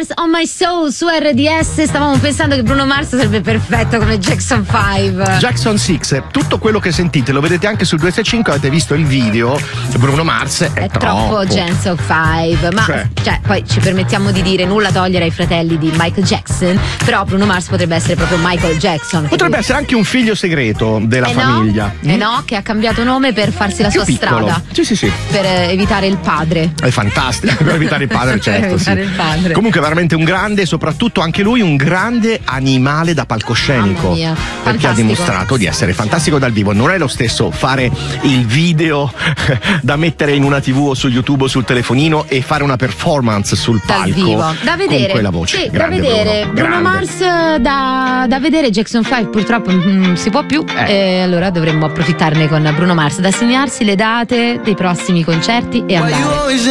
Mars on My Soul su RDS. Stavamo pensando che Bruno Mars sarebbe perfetto come Jackson 5. Jackson 6, tutto quello che sentite lo vedete anche sul 265, avete visto il video. Bruno Mars è troppo Jackson 5, ma cioè, poi ci permettiamo di dire nulla togliere ai fratelli di Michael Jackson, però Bruno Mars potrebbe essere proprio Michael Jackson. Potrebbe essere anche un figlio segreto della famiglia. No, che ha cambiato nome per farsi la più sua piccolo. strada. Sì. Per evitare il padre. È fantastico, per evitare il padre, certo. Per evitare il padre. Comunque veramente un grande, soprattutto anche lui un grande animale da palcoscenico. Mamma mia, perché fantastico. ha dimostrato di essere fantastico dal vivo. Non è lo stesso fare il video da mettere in una TV o su YouTube o sul telefonino e fare una performance sul palco dal vivo. Da vedere. con quella voce. Sì, Grande da vedere. Bruno Mars da vedere. Jackson 5 purtroppo non si può più. Allora dovremmo approfittarne con Bruno Mars, da segnarsi le date dei prossimi concerti e andare.